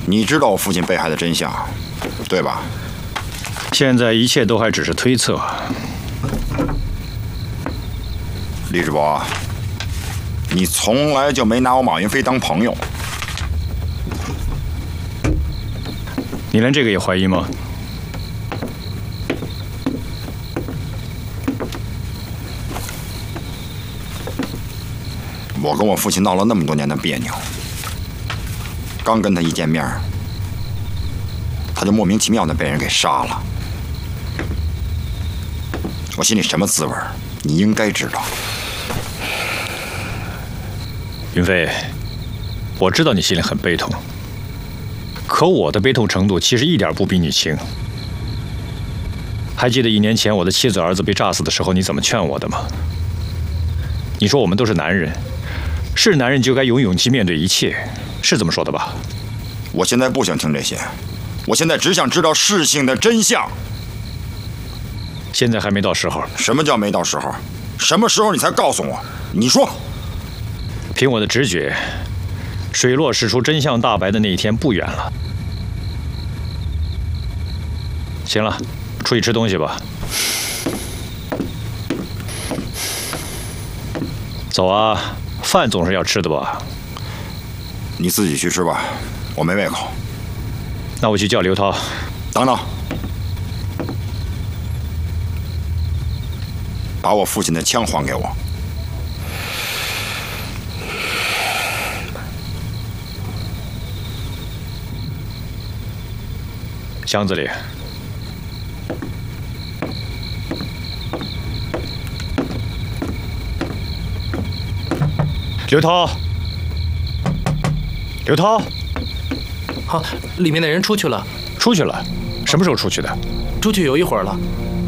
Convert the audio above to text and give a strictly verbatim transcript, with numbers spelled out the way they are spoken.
你知道我父亲被害的真相，对吧？ 现在一切都还只是推测。 李志博，你从来就没拿我马云飞当朋友。 你连这个也怀疑吗？ 我跟我父亲闹了那么多年的别扭，刚跟他一见面，他就莫名其妙的被人给杀了。我心里什么滋味，你应该知道。 云飞，我知道你心里很悲痛，可我的悲痛程度其实一点不比你轻。还记得一年前我的妻子儿子被炸死的时候，你怎么劝我的吗？你说我们都是男人，是男人就该有勇气面对一切，是这么说的吧？ 我现在不想听这些，我现在只想知道事情的真相。 现在还没到时候。 什么叫没到时候？什么时候你才告诉我？你说。 凭我的直觉，水落石出、真相大白的那一天不远了。行了，出去吃东西吧。走啊，饭总是要吃的吧？ 你自己去吃吧，我没胃口。 那我去叫刘涛。 等等，把我父亲的枪还给我。 箱子里。刘涛，刘涛， 好，里面的人出去了。 出去了？什么时候出去的？ 出去有一会儿了。